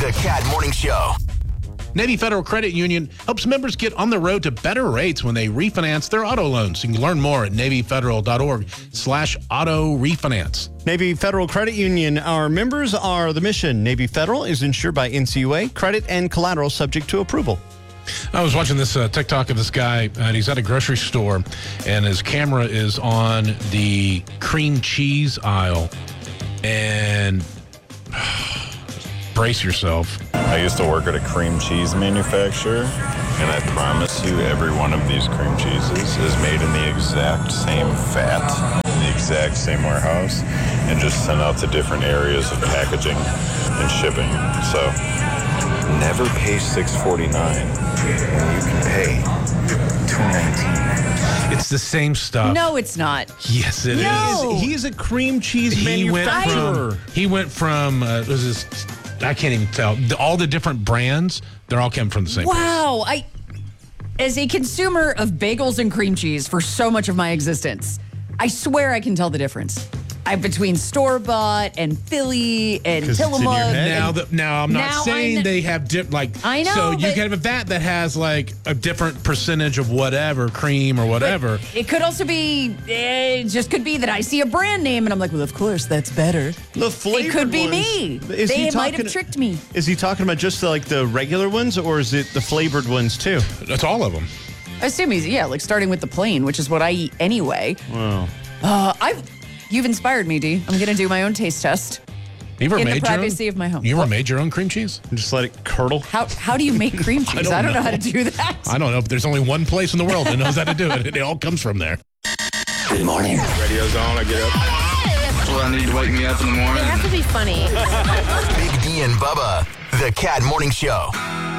The Cat Morning Show. Navy Federal Credit Union helps members get on the road to better rates when they refinance their auto loans. You can learn more at NavyFederal.org/auto refinance. Navy Federal Credit Union. Our members are the mission. Navy Federal is insured by NCUA. Credit and collateral subject to approval. I was watching this TikTok of this guy, and he's at a grocery store, and his camera is on the cream cheese aisle. And brace yourself. I used to work at a cream cheese manufacturer, and I promise you every one of these cream cheeses is made in the exact same fat, in the exact same warehouse, and just sent out to different areas of packaging and shipping. So never pay $6.49 when you can pay $2.19. It's the same stuff. No, it's not. Yes, it is. No. He is a cream cheese manufacturer. He went from was this, I can't even tell. All the different brands, they're all coming from the same place. Wow. As a consumer of bagels and cream cheese for so much of my existence, I swear I can tell the difference. Between store-bought and Philly and 'Cause it's in your Tillamook. head. Now I'm not saying they have I know, so you but- can have a vat that has like a different percentage of whatever cream or whatever. It could also be, it just could be that I see a brand name and I'm like, well, of course, that's better. The flavored It could be ones. me. Is he They might talking- have tricked me. Is he talking about just the regular ones, or is it the flavored ones too? That's all of them. I assume he's, like starting with the plain, which is what I eat anyway. Wow. You've inspired me, D. I'm going to do my own taste test You ever in the made privacy your own? of my home. You ever made your own cream cheese? Just let it curdle. How do you make cream cheese? I don't know how to do that. I don't know, but there's only one place in the world that knows how to do it. It all comes from there. Good morning. Radio's on, I get up. That's what I need to wake me up in the morning. It has to be funny. Big D and Bubba. The Cat Morning Show.